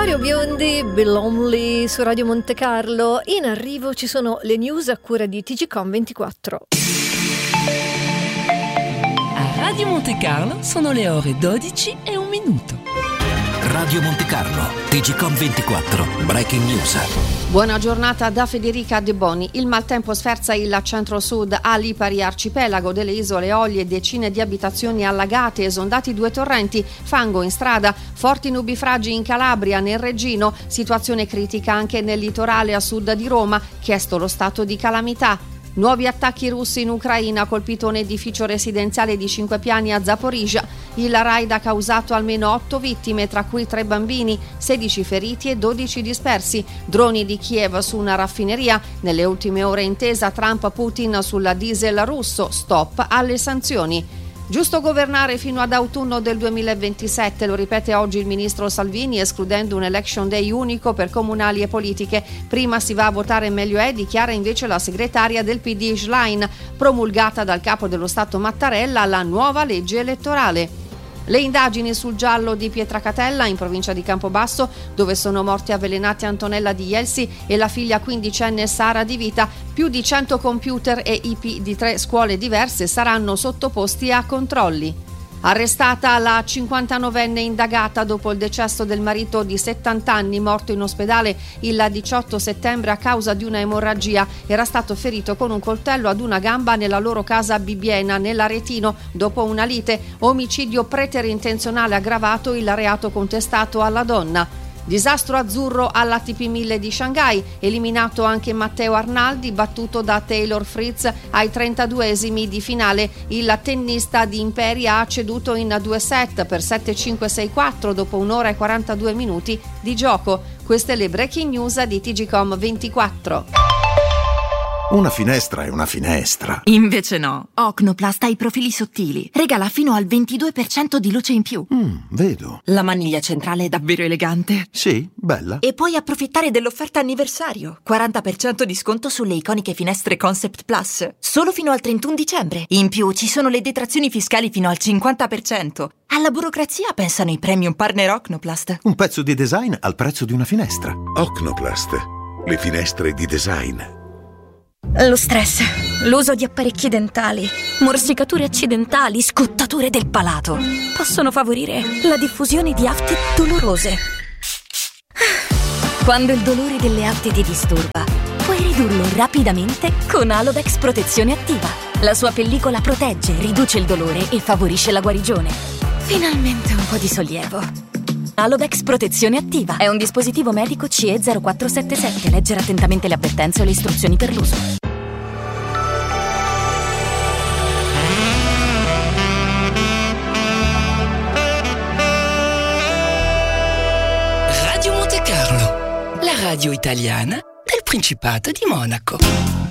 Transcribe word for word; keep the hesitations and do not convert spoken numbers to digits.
Mario Biondi, Be Lonely su Radio Monte Carlo. In arrivo ci sono le news a cura di T G Com ventiquattro. A Radio Monte Carlo sono le ore dodici e un minuto. Radio Monte Carlo, T G Com ventiquattro, Breaking News. Buona giornata da Federica De Boni. Il maltempo sferza il centro-sud a Lipari, arcipelago delle isole Eolie, decine di abitazioni allagate, esondati due torrenti, fango in strada, forti nubifragi in Calabria, nel Reggino, situazione critica anche nel litorale a sud di Roma, chiesto lo stato di calamità. Nuovi attacchi russi in Ucraina, colpito un edificio residenziale di cinque piani a Zaporizhzhia. Il raid ha causato almeno otto vittime, tra cui tre bambini, sedici feriti e dodici dispersi. Droni di Kiev su una raffineria. Nelle ultime ore intesa Trump-Putin sulla diesel russo, stop alle sanzioni. Giusto governare fino ad autunno del duemilaventisette, lo ripete oggi il ministro Salvini, escludendo un election day unico per comunali e politiche. Prima si va a votare, meglio è, dichiara invece la segretaria del P D Schlein, promulgata dal capo dello Stato Mattarella la nuova legge elettorale. Le indagini sul giallo di Pietracatella, in provincia di Campobasso, dove sono morti avvelenati Antonella Di Jelsi e la figlia quindicenne Sara Di Vita. Più di cento computer e I P di tre scuole diverse saranno sottoposti a controlli. Arrestata la cinquantanovenne indagata dopo il decesso del marito di settanta anni morto in ospedale il diciotto settembre a causa di una emorragia. Era stato ferito con un coltello ad una gamba nella loro casa a Bibbiena, nell'Aretino, dopo una lite. Omicidio preterintenzionale aggravato, il reato contestato alla donna. Disastro azzurro all'A T P mille di Shanghai, eliminato anche Matteo Arnaldi, battuto da Taylor Fritz ai trentaduesimi di finale. Il tennista di Imperia ha ceduto in due set per sette cinque sei quattro dopo un'ora e quarantadue minuti di gioco. Queste le breaking news di T G Com ventiquattro. Una finestra è una finestra. Invece no. Ocnoplast ha i profili sottili. Regala fino al ventidue per cento di luce in più. Mm, vedo. La maniglia centrale è davvero elegante. Sì, bella. E puoi approfittare dell'offerta anniversario. quaranta per cento di sconto sulle iconiche finestre Concept Plus. Solo fino al trentuno dicembre. In più ci sono le detrazioni fiscali fino al cinquanta per cento. Alla burocrazia pensano i premium partner Ocnoplast. Un pezzo di design al prezzo di una finestra. Ocnoplast. Le finestre di design. Lo stress, l'uso di apparecchi dentali, morsicature accidentali, scottature del palato possono favorire la diffusione di afte dolorose. Quando il dolore delle afte ti disturba, puoi ridurlo rapidamente con Alodex Protezione Attiva. La sua pellicola protegge, riduce il dolore e favorisce la guarigione. Finalmente un po' di sollievo. Alodex Protezione Attiva è un dispositivo medico C E zero quattro sette sette. Leggere attentamente le avvertenze o le istruzioni per l'uso. Radio Monte Carlo, la radio italiana del Principato di Monaco.